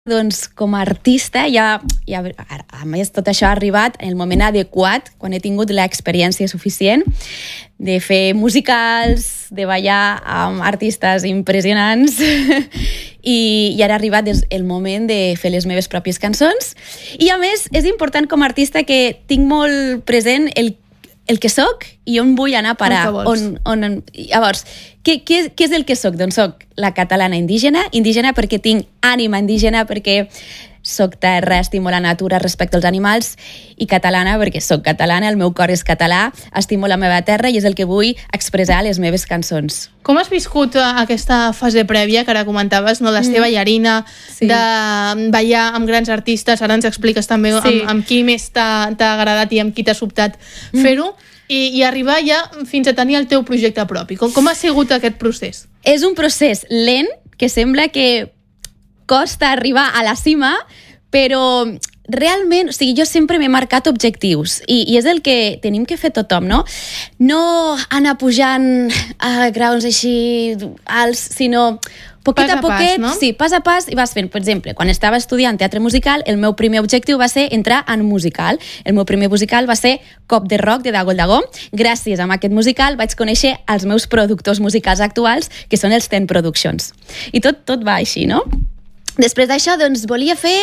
doncs, com a artista, a més, tot això ha arribat en el moment adequat, quan he tingut l'experiència suficient de fer musicals, de ballar amb artistes impressionants i ara ha arribat el moment de fer les meves pròpies cançons. I a més, és important com a artista que tinc molt present el que soc i on vull anar a parar. Llavors, què és el que soc? Doncs soc la catalana indígena perquè tinc ànima indígena, perquè soc terra, estimo la natura respecte als animals, i catalana perquè soc catalana, el meu cor és català, estimo la meva terra i és el que vull expressar a les meves cançons. Com has viscut aquesta fase prèvia que ara comentaves, no, de ser ballarina, de ballar amb grans artistes, ara ens expliques també amb qui més t'ha agradat i amb qui t'ha sobtat fer-ho, i arribar ja fins a tenir el teu projecte propi? Com ha sigut aquest procés? És un procés lent, que sembla que costa arribar a la cima, però realment, o sigui, jo sempre m'he marcat objectius i és el que tenim que fer tothom, no? No anar pujant a graons així alts, sinó poquet a poquet, no? Sí, pas a pas, i vas fent. Per exemple, quan estava estudiant teatre musical, el meu primer objectiu va ser entrar en un musical. El meu primer musical va ser Cop de Rock, de Dago el Dagó. Gràcies a aquest musical vaig conèixer els meus productors musicals actuals, que són els Ten Productions. I tot va així, no? Després d'això, doncs, volia fer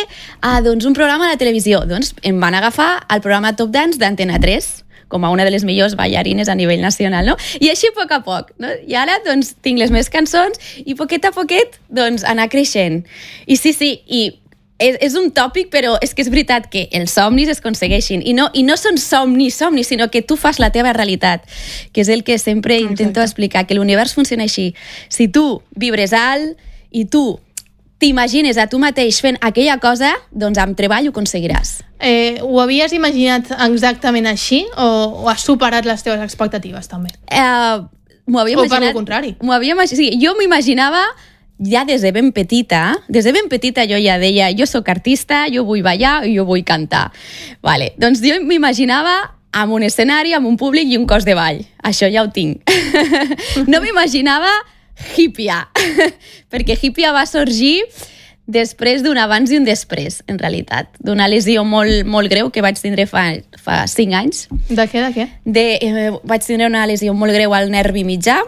un programa a la televisió. Doncs em van agafar al programa Top Dance d'Antena 3, com a una de les millors ballarines a nivell nacional, no? I així a poc, no? I ara, doncs, tinc les meves cançons i poquet a poquet, doncs, anar creixent. I sí, i és un tòpic, però és que és veritat que els somnis es aconsegueixin. I no són somnis, sinó que tu fas la teva realitat, que és el que sempre intento explicar, que l'univers funciona així. Si tu vibres alt i tu t'imagines a tu mateix fent aquella cosa, doncs amb treball ho aconseguiràs. Ho havies imaginat exactament així o has superat les teves expectatives també? M'ho havia imaginat... O per lo contrari? Sí, jo m'imaginava ja des de ben petita jo ja deia, jo sóc artista, jo vull ballar i jo vull cantar. Vale. Doncs jo m'imaginava amb un escenari, amb un públic i un cos de ball. Això ja ho tinc. No m'imaginava Hippia, perquè Hippia va sorgir després d'un abans i un després, en realitat, d'una lesió molt greu que vaig tindre fa 5 anys. De què? Vaig tindre una lesió molt greu al nervi mitjà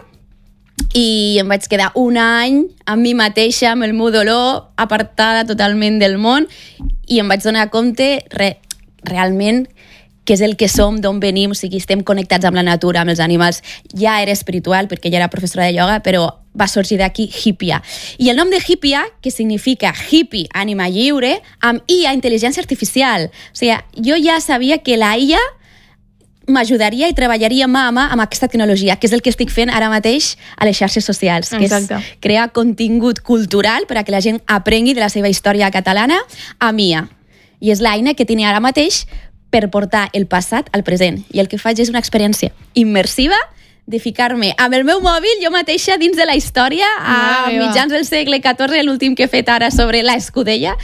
i em vaig quedar un any amb mi mateixa, amb el meu dolor, apartada totalment del món, i em vaig donar compte realment què és el que som, d'on venim, o sigui, estem connectats amb la natura, amb els animals. Ja era espiritual, perquè ja era professora de ioga, però va sorgir d'aquí Hippia. I el nom de Hippia, que significa hippie, ànima lliure, amb IA, intel·ligència artificial. O sigui, jo ja sabia que la IA m'ajudaria i treballaria mà a mà amb aquesta tecnologia, que és el que estic fent ara mateix a les xarxes socials, que és crear contingut cultural per a que la gent aprengui de la seva història catalana amb IA. I és l'eina que tinc ara mateix per portar el passat al present. I el que faig és una experiència immersiva de ficar-me amb el meu mòbil jo mateixa dins de la història a mitjans del segle XIV, l'últim que he fet ara sobre l'escudella,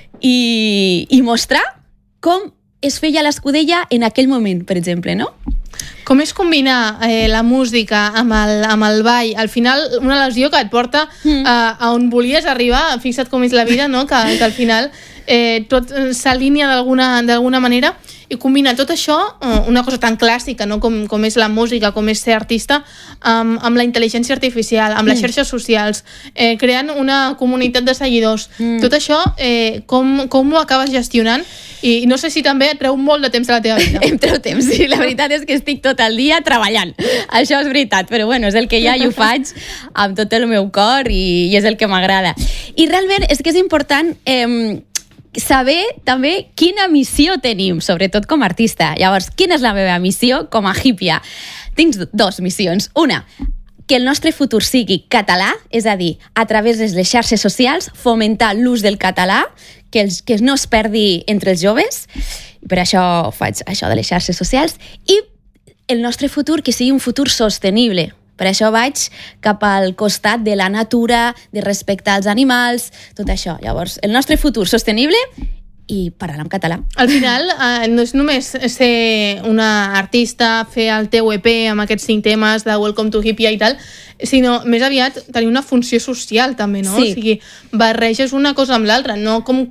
i mostrar com es feia l'escudella en aquell moment, per exemple, no? Com és combinar la música amb el ball? Al final, una lesió que et porta a on volies arribar, fixa't com és la vida, no? Que al final tot s'alinea d'alguna manera, i combina tot això, una cosa tan clàssica, no? com és la música, com és ser artista, amb la intel·ligència artificial, amb les xarxes socials, creant una comunitat de seguidors. Tot això, com ho acabes gestionant? I no sé si també et treu molt de temps de la teva vida. Em treu temps, sí. La veritat és que estic tot el dia treballant. Això és veritat, però bueno, és el que ja ho faig amb tot el meu cor i és el que m'agrada. I realment és que és important saber també quina missió tenim, sobretot com a artista. Llavors, quina és la meva missió com a Hippia? Tinc 2 missions. Una, que el nostre futur sigui català, és a dir, a través de les xarxes socials, fomentar l'ús del català, que no es perdi entre els joves. Per això faig això de les xarxes socials. I el nostre futur que sigui un futur sostenible. Per això vaig cap al costat de la natura, de respectar els animals, tot això. Llavors, el nostre futur sostenible i parlar en català. Al final, no és només ser una artista, fer el teu EP amb aquests 5 temes de Welcome to Hippia i tal, sinó més aviat tenir una funció social també, no? Sí. O sigui, barreges una cosa amb l'altra, no com